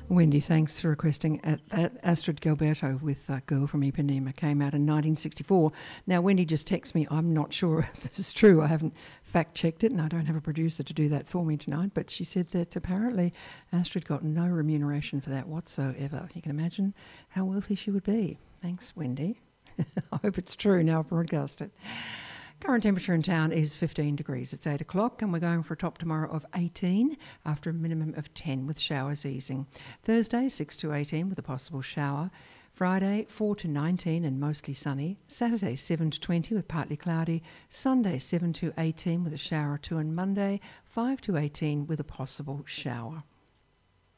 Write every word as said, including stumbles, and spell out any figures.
Wendy, thanks for requesting at that. Astrid Gilberto with uh, Girl from Ipanema came out in nineteen sixty-four. Now, Wendy just texted me. I'm not sure if this is true. I haven't fact-checked it, and I don't have a producer to do that for me tonight, but she said that apparently Astrid got no remuneration for that whatsoever. You can imagine how wealthy she would be. Thanks, Wendy. I hope it's true. Now I've broadcast it. Current temperature in town is fifteen degrees. It's eight o'clock and we're going for a top tomorrow of eighteen after a minimum of ten with showers easing. Thursday, six to eighteen with a possible shower. Friday, four to nineteen and mostly sunny. Saturday, seven to twenty with partly cloudy. Sunday, seven to eighteen with a shower or two. And Monday, five to eighteen with a possible shower.